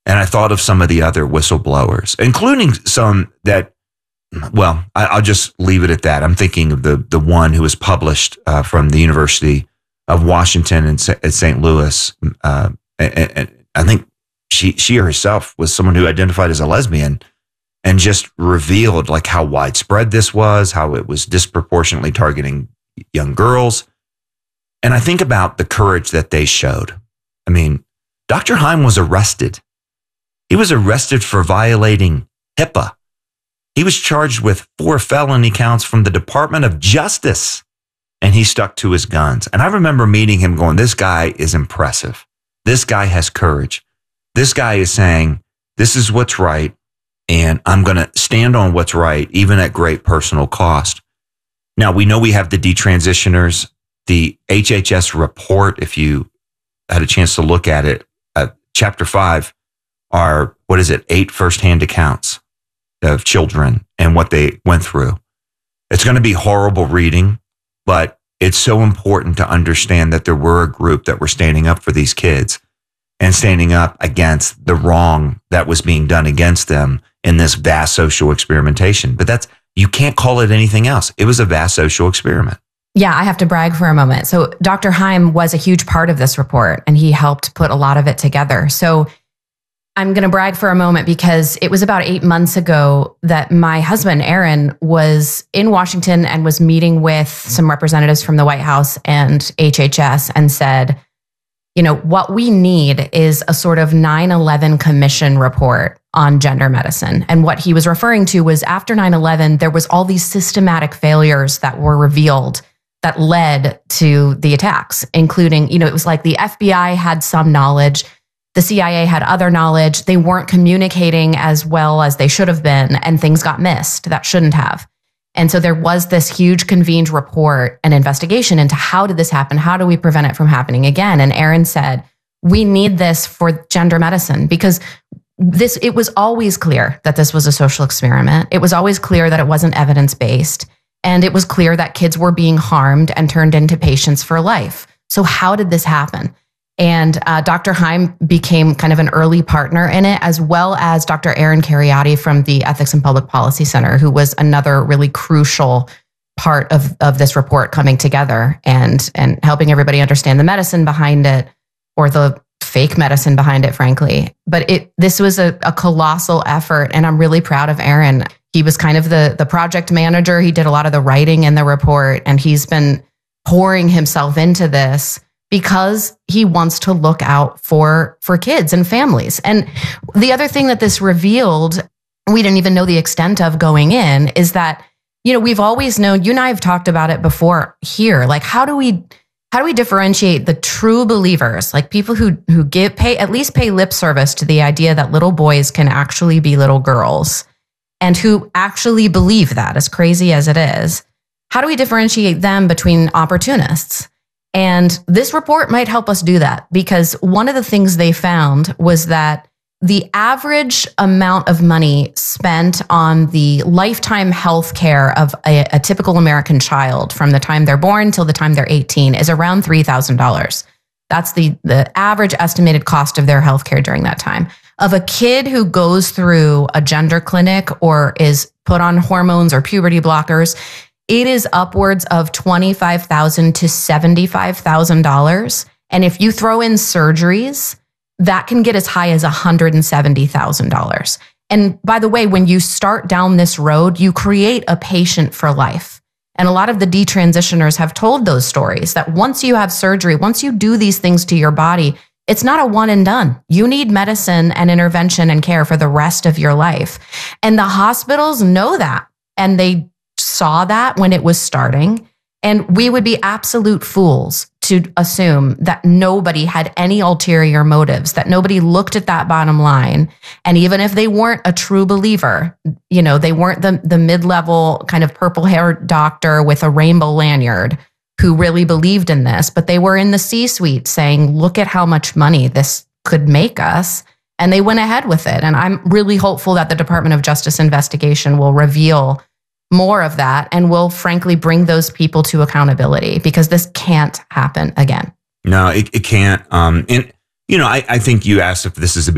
And I thought of some of the other whistleblowers, including some that, well, I'll just leave it at that. I'm thinking of the one who was published from the University of Washington at St. Louis. And I think she herself was someone who identified as a lesbian and just revealed like how widespread this was, how it was disproportionately targeting young girls. And I think about the courage that they showed. I mean, Dr. Heim was arrested. He was arrested for violating HIPAA. He was charged with 4 felony counts from the Department of Justice, and he stuck to his guns. And I remember meeting him going, this guy is impressive. This guy has courage. This guy is saying, this is what's right, and I'm going to stand on what's right, even at great personal cost. Now, we know we have the detransitioners, the HHS report, if you had a chance to look at it, chapter 5 are, 8 firsthand accounts of children and what they went through. It's going to be horrible reading, but it's so important to understand that there were a group that were standing up for these kids and standing up against the wrong that was being done against them in this vast social experimentation. But you can't call it anything else. It was a vast social experiment. Yeah, I have to brag for a moment. So Dr. Heim was a huge part of this report, and he helped put a lot of it together. So I'm going to brag for a moment because it was about 8 months ago that my husband, Aaron, was in Washington and was meeting with some representatives from the White House and HHS and said, what we need is a sort of 9/11 commission report on gender medicine. And what he was referring to was after 9/11, there was all these systematic failures that were revealed that led to the attacks, including, it was like the FBI had some knowledge, the CIA had other knowledge, they weren't communicating as well as they should have been, and things got missed that shouldn't have. And so there was this huge convened report and investigation into how did this happen? How do we prevent it from happening again? And Aaron said, we need this for gender medicine because it was always clear that this was a social experiment. It was always clear that it wasn't evidence-based. And it was clear that kids were being harmed and turned into patients for life. So how did this happen? And Dr. Heim became kind of an early partner in it, as well as Dr. Aaron Kheriaty from the Ethics and Public Policy Center, who was another really crucial part of this report coming together and helping everybody understand the medicine behind it, or the fake medicine behind it, frankly. But this was a colossal effort, and I'm really proud of Aaron. He was kind of the project manager. He did a lot of the writing in the report, and he's been pouring himself into this because he wants to look out for kids and families. And the other thing that this revealed, we didn't even know the extent of going in, is that, we've always known, you and I have talked about it before here, like how do we differentiate the true believers, like people who at least pay lip service to the idea that little boys can actually be little girls, and who actually believe that, as crazy as it is? How do we differentiate them between opportunists? And this report might help us do that, because one of the things they found was that the average amount of money spent on the lifetime health care of a typical American child from the time they're born till the time they're 18 is around $3,000. That's the average estimated cost of their health care during that time. Of a kid who goes through a gender clinic or is put on hormones or puberty blockers, it is upwards of $25,000 to $75,000. And if you throw in surgeries, that can get as high as $170,000. And by the way, when you start down this road, you create a patient for life. And a lot of the detransitioners have told those stories that once you have surgery, once you do these things to your body, it's not a one and done. You need medicine and intervention and care for the rest of your life. And the hospitals know that. And they saw that when it was starting. And we would be absolute fools to assume that nobody had any ulterior motives, that nobody looked at that bottom line. And even if they weren't a true believer, they weren't the mid-level kind of purple-haired doctor with a rainbow lanyard who really believed in this, but they were in the C-suite saying, look at how much money this could make us. And they went ahead with it. And I'm really hopeful that the Department of Justice investigation will reveal more of that and will frankly bring those people to accountability, because this can't happen again. No, it can't. I think you asked if this is a